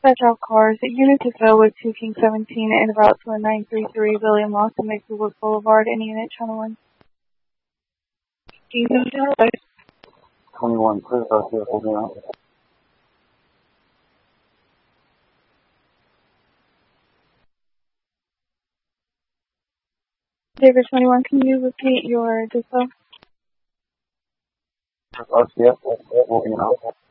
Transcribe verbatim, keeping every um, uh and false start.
dispatch all cars. The unit is Villa with two King seventeen and about to a nine three three William Lawson, Maplewood Boulevard. Any unit, channel one. twenty-one, clear about here, hold me out. David twenty-one, can you repeat your dispo? R C F, hold me out.